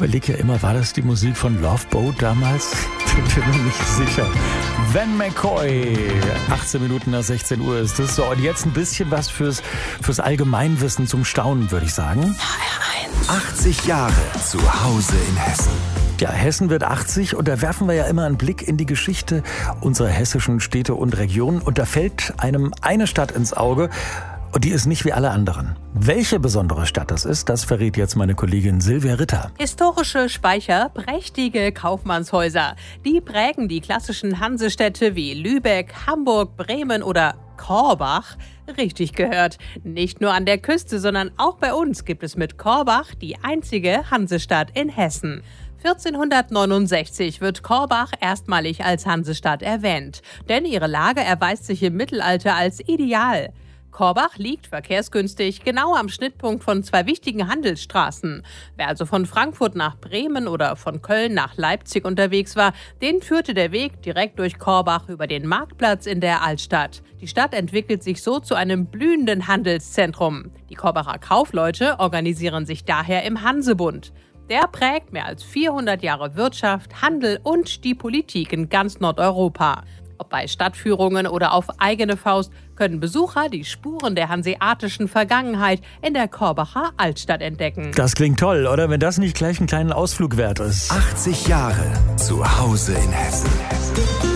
überlege ja immer, war das die Musik von Love Boat damals? Bin mir nicht sicher. Van McCoy, 18 Minuten nach 16 Uhr ist das. So, und jetzt ein bisschen was fürs Allgemeinwissen zum Staunen, würde ich sagen. 80 Jahre zu Hause in Hessen. Ja, Hessen wird 80 und da werfen wir ja immer einen Blick in die Geschichte unserer hessischen Städte und Regionen. Und da fällt einem eine Stadt ins Auge und die ist nicht wie alle anderen. Welche besondere Stadt das ist, das verrät jetzt meine Kollegin Silvia Ritter. Historische Speicher, prächtige Kaufmannshäuser. Die prägen die klassischen Hansestädte wie Lübeck, Hamburg, Bremen oder Korbach. Richtig gehört. Nicht nur an der Küste, sondern auch bei uns gibt es mit Korbach die einzige Hansestadt in Hessen. 1469 wird Korbach erstmalig als Hansestadt erwähnt, denn ihre Lage erweist sich im Mittelalter als ideal. Korbach liegt verkehrsgünstig genau am Schnittpunkt von zwei wichtigen Handelsstraßen. Wer also von Frankfurt nach Bremen oder von Köln nach Leipzig unterwegs war, den führte der Weg direkt durch Korbach über den Marktplatz in der Altstadt. Die Stadt entwickelt sich so zu einem blühenden Handelszentrum. Die Korbacher Kaufleute organisieren sich daher im Hansebund. Der prägt mehr als 400 Jahre Wirtschaft, Handel und die Politik in ganz Nordeuropa. Ob bei Stadtführungen oder auf eigene Faust können Besucher die Spuren der hanseatischen Vergangenheit in der Korbacher Altstadt entdecken. Das klingt toll, oder? Wenn das nicht gleich einen kleinen Ausflug wert ist. 80 Jahre zu Hause in Hessen.